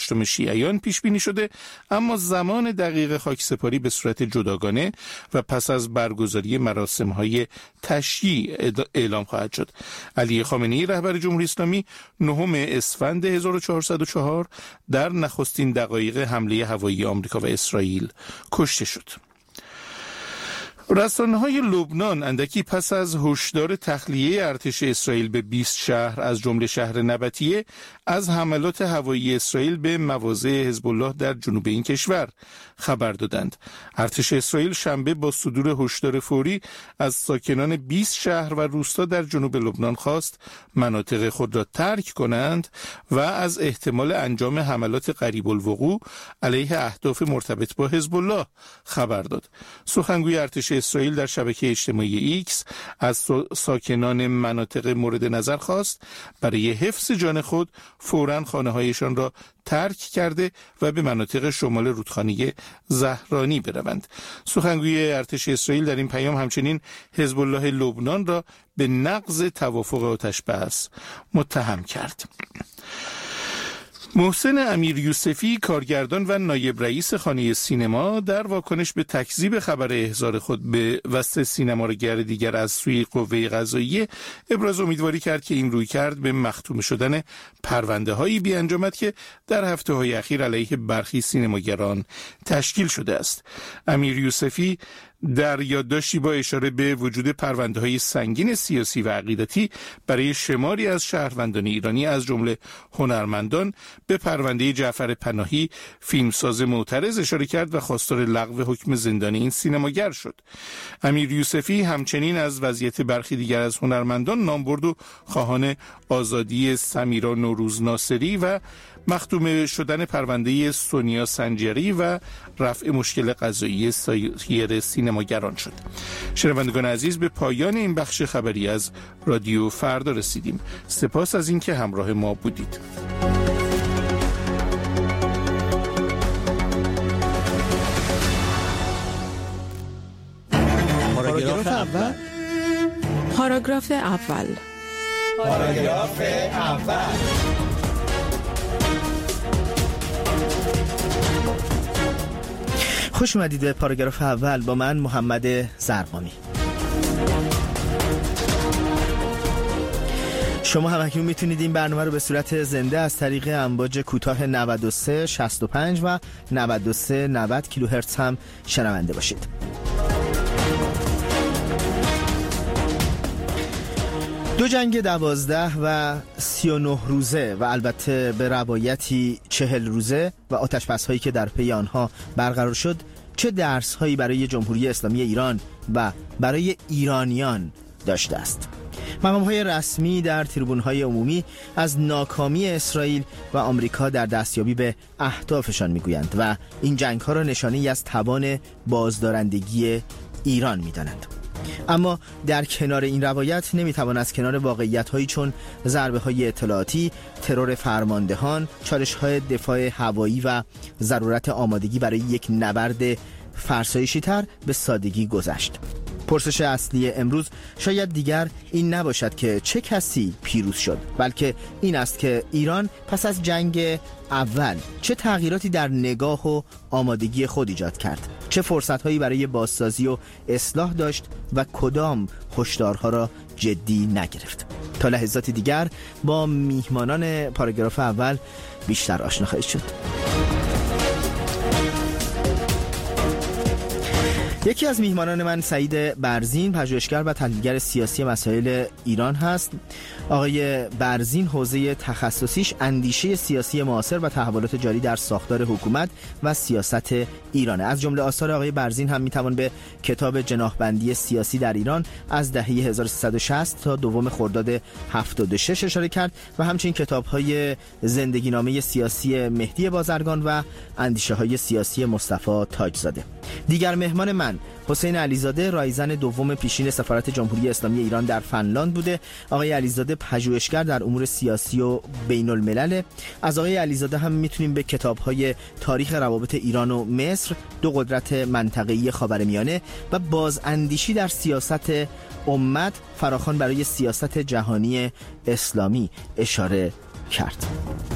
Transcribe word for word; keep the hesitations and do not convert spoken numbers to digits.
هشتم شیعیان پیش بینی شده، اما زمان دقیق خاکسپاری به صورت جداگانه و پس از برگزاری مراسم‌های تشییع اعلام خواهد شد. علی خامنه‌ای رهبر جمهوری اسلامی نهم اسفند هزار و چهارصد و چهار در نخستین دقایق حمله هوایی آمریکا و اسرائیل کشته شد. رسانه‌های لبنان اندکی پس از هشدار تخلیه ارتش اسرائیل به بیست شهر از جمله شهر نبطیه از حملات هوایی اسرائیل به مواضع حزب الله در جنوب این کشور خبر دادند. ارتش اسرائیل شنبه با صدور هشدار فوری از ساکنان بیست شهر و روستا در جنوب لبنان خواست مناطق خود را ترک کنند و از احتمال انجام حملات قریب الوقوع علیه اهداف مرتبط با حزب الله خبر داد. سخنگوی ارتش اسرائیل در شبکه اجتماعی ایکس از ساکنان مناطق مورد نظر خواست برای حفظ جان خود فوراً خانه‌هایشان را ترک کرده و به مناطق شمال رودخانه زهرانی بروند. سخنگوی ارتش اسرائیل در این پیام همچنین حزب الله لبنان را به نقض توافق آتش‌بس متهم کرد. محسن امیر یوسفی، کارگردان و نایب رئیس خانه سینما، در واکنش به تکذیب خبر احضار خود به وسط سینماگر دیگر از سوی قوه قضاییه ابراز امیدواری کرد که این رویکرد به مختوم شدن پرونده هایی بیانجامد که در هفته های اخیر علیه برخی سینماگران تشکیل شده است. امیر یوسفی در یادداشتی با اشاره به وجود پرونده‌های سنگین سیاسی و عقیدتی برای شماری از شهروندان ایرانی از جمله هنرمندان به پرونده جعفر پناهی، فیلمساز معترض، اشاره کرد و خواستار لغو حکم زندانی این سینماگر شد. امیر یوسفی همچنین از وضعیت برخی دیگر از هنرمندان نام برد و خواهان آزادی سمیرا نوروز ناصری و مختوم شدن پرونده سونیا سنجری و رفع مشکل قضایی سایر سینماگران شد. شنوندگان عزیز، به پایان این بخش خبری از رادیو فردا رسیدیم. سپاس از اینکه همراه ما بودید. پاراگراف اول. پاراگراف اول. پاراگراف اول. خوش اومدید به پاراگراف اول با من محمد زرقامی. شما هم اکنون میتونید این برنامه رو به صورت زنده از طریق امواج کوتاه نود و سه شصت و پنج و نود و سه نود کیلوهرتز هم شنونده باشید. دو جنگ دوازده و سی و نه روزه و البته به روایتی چهل روزه و آتش‌بس هایی که در پی آنها برقرار شد چه درس هایی برای جمهوری اسلامی ایران و برای ایرانیان داشته است؟ مقام های رسمی در تریبون های عمومی از ناکامی اسرائیل و آمریکا در دستیابی به اهدافشان میگویند و این جنگ ها را نشانه‌ای از توان بازدارندگی ایران میدانند. اما در کنار این روایت نمیتوان از کنار واقعیت‌هایی چون ضربه‌های اطلاعاتی، ترور فرماندهان، چالش‌های دفاع هوایی و ضرورت آمادگی برای یک نبرد فرسایشی‌تر به سادگی گذشت. پرسش اصلی امروز شاید دیگر این نباشد که چه کسی پیروز شد، بلکه این است که ایران پس از جنگ اول چه تغییراتی در نگاه و آمادگی خود ایجاد کرد، چه فرصت‌هایی برای بازسازی و اصلاح داشت و کدام هشدارها را جدی نگرفت. تا لحظاتی دیگر با میهمانان پاراگراف اول بیشتر آشنا خواهید شد. یکی از میهمانان من سعید برزین، پژوهشگر و تحلیلگر سیاسی مسائل ایران هست. آقای برزین حوزه تخصصیش اندیشه سیاسی معاصر و تحولات جاری در ساختار حکومت و سیاست ایرانه. از جمله آثار آقای برزین هم میتوان به کتاب جناحبندی سیاسی در ایران از دهه هزار و سیصد و شصت تا دوم خرداد هفتاد و شش اشاره کرد و همچنین کتاب‌های زندگی نامه سیاسی مهدی بازرگان و اندیشه های سیاسی مصطفی تاجزاده. دیگر مهمان من حسین علیزاده، رایزن دوم پیشین سفارت جمهوری اسلامی ایران در فنلاند بوده. آقای علیزاده پژوهشگر در امور سیاسی و بین الملل. از آقای علیزاده هم میتونیم به کتاب‌های تاریخ روابط ایران و مصر، دو قدرت منطقه‌ای خاورمیانه و بازاندیشی در سیاست امت فراخوان برای سیاست جهانی اسلامی اشاره کرد.